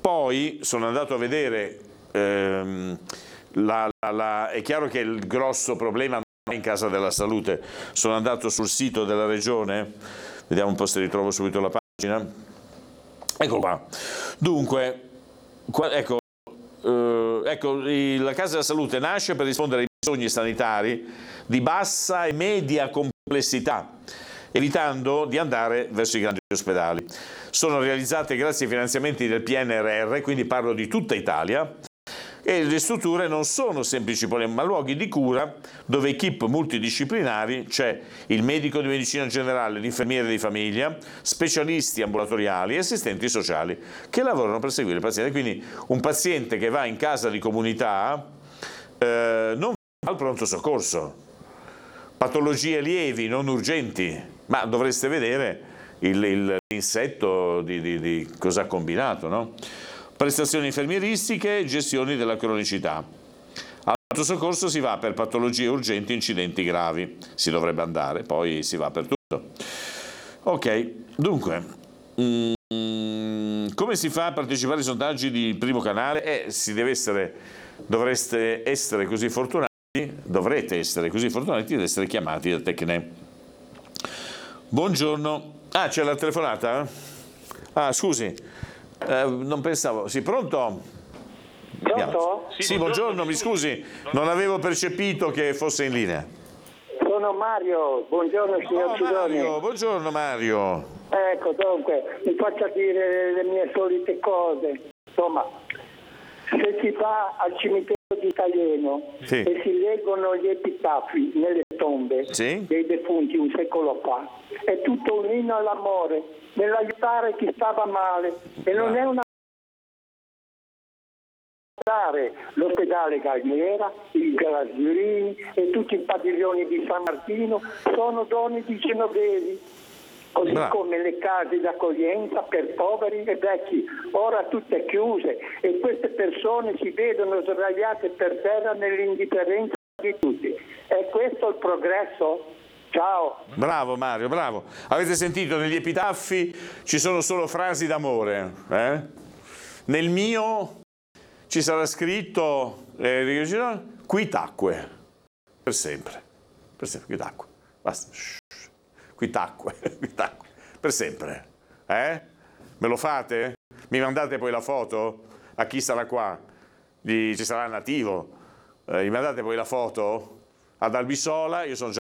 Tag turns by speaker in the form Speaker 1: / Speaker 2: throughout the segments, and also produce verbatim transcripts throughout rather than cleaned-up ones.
Speaker 1: Poi sono andato a vedere, ehm, la, la, la, è chiaro che il grosso problema non è in Casa della Salute, sono andato sul sito della Regione, vediamo un po' se ritrovo subito la pagina, ecco qua, dunque, qua, ecco, eh, ecco, la Casa della Salute nasce per rispondere ai bisogni sanitari di bassa e media complessità, evitando di andare verso i grandi ospedali. Sono realizzate grazie ai finanziamenti del P N R R, quindi parlo di tutta Italia, e le strutture non sono semplici ma luoghi di cura dove equip multidisciplinari, c'è il medico di medicina generale, l'infermiere di famiglia, specialisti ambulatoriali e assistenti sociali che lavorano per seguire il paziente. Quindi un paziente che va in casa di comunità eh, non va al pronto soccorso, patologie lievi, non urgenti, ma dovreste vedere il, il, l'insetto di, di, di cosa ha combinato, no? Prestazioni infermieristiche e gestioni della cronicità. Al pronto soccorso si va per patologie urgenti, incidenti gravi, si dovrebbe andare, poi si va per tutto. Ok, dunque, mm, come si fa a partecipare ai sondaggi di Primo Canale? Eh, si deve essere, dovreste essere così fortunati, dovrete essere così fortunati ad essere chiamati da Tecne. Buongiorno. Ah, c'è la telefonata? Ah, scusi, eh, non pensavo. Sì, pronto?
Speaker 2: Pronto?
Speaker 1: Sì, sì, buongiorno, mi scusi, non avevo percepito che fosse in linea.
Speaker 2: Sono Mario, buongiorno signor
Speaker 1: Oh,
Speaker 2: Sidoni.
Speaker 1: Mario, buongiorno Mario.
Speaker 2: Ecco, dunque, mi faccia dire le mie solite cose. Insomma, se si va al cimitero di Calieno
Speaker 1: Sì.
Speaker 2: e si leggono gli epitafi nelle tombe
Speaker 1: Sì.
Speaker 2: dei defunti un secolo fa, è tutto un inno all'amore, nell'aiutare chi stava male, e non è una l'ospedale Galliera, il Graziolini e tutti i padiglioni di San Martino sono doni di genovesi, così
Speaker 1: Bravo.
Speaker 2: come le case d'accoglienza per poveri e vecchi, ora tutte chiuse, e queste persone si vedono sdraiate per terra nell'indifferenza di tutti. È questo il progresso? Ciao.
Speaker 1: Bravo Mario, bravo. Avete sentito, negli epitaffi ci sono solo frasi d'amore, eh? Nel mio ci sarà scritto eh, qui tacque, per sempre, per sempre, qui tacque, basta, shh, qui tacque, qui tacque, per sempre, eh? Me lo fate? Mi mandate poi la foto a chi sarà qua, Di, ci sarà il nativo, eh, mi mandate poi la foto ad Albisola, io sono già...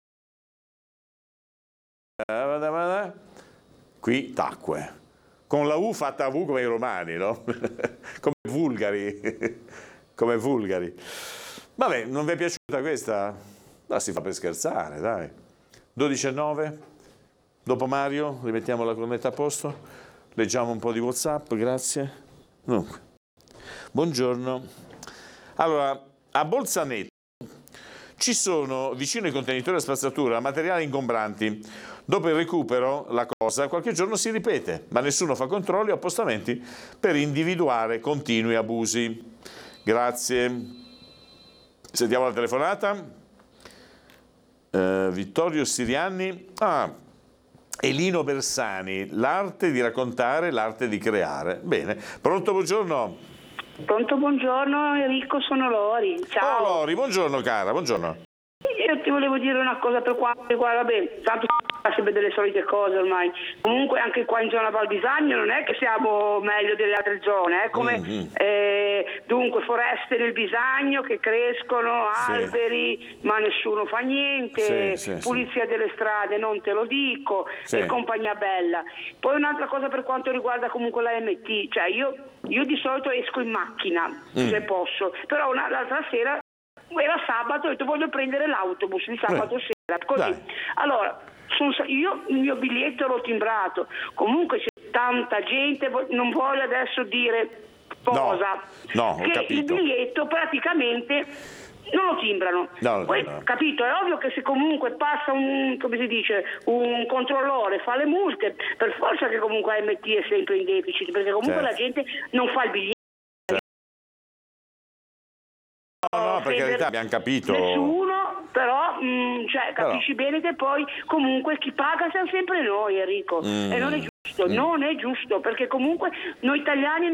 Speaker 1: Qui tacque. Con la U fatta a V come i romani, no? Come vulgari, come vulgari. Vabbè, non vi è piaciuta questa? La si fa per scherzare, dai. dodici e nove, dopo Mario, rimettiamo la cornetta a posto, leggiamo un po' di WhatsApp, grazie. Dunque, buongiorno. Allora, a Bolzaneto ci sono, vicino ai contenitori a spazzatura, materiali ingombranti. Dopo il recupero, la cosa qualche giorno si ripete, ma nessuno fa controlli o appostamenti per individuare continui abusi. Grazie. Sentiamo la telefonata. Eh, Vittorio Sirianni. Ah, Elino Bersani, l'arte di raccontare, l'arte di creare. Bene. Pronto, buongiorno.
Speaker 3: Pronto, buongiorno Enrico, sono Lori. Ciao.
Speaker 1: Oh Lori, buongiorno cara, buongiorno.
Speaker 3: Io ti volevo dire una cosa per quanto riguarda, beh, tanto sempre delle solite cose ormai. Comunque anche qua in zona Val di Sangro non è che siamo meglio delle altre zone, eh? Come mm-hmm. eh, dunque foreste nel Bisagno che crescono, alberi, sì. ma nessuno fa niente, sì, sì, pulizia sì. delle strade, non te lo dico, sì. e compagnia bella. Poi un'altra cosa per quanto riguarda comunque la M T, cioè io, io di solito esco in macchina mm. se posso, però una, l'altra sera era sabato, ho detto voglio prendere l'autobus di sabato eh. sera, così. Dai. Allora, io il mio biglietto l'ho timbrato, comunque c'è tanta gente, non voglio adesso dire cosa,
Speaker 1: no, no,
Speaker 3: che
Speaker 1: capito.
Speaker 3: Il biglietto praticamente non lo timbrano.
Speaker 1: No,
Speaker 3: Poi,
Speaker 1: no.
Speaker 3: capito, è ovvio che se comunque passa un, come si dice, un controllore, fa le multe, per forza che comunque A M T è sempre in deficit, perché comunque certo. la gente non fa il biglietto.
Speaker 1: No, no, per carità, abbiamo capito.
Speaker 3: Nessuno, però, mh, cioè, capisci però. bene che poi comunque chi paga siamo sempre noi, Enrico. Mm. E non è giusto, mm. non è giusto, perché comunque noi italiani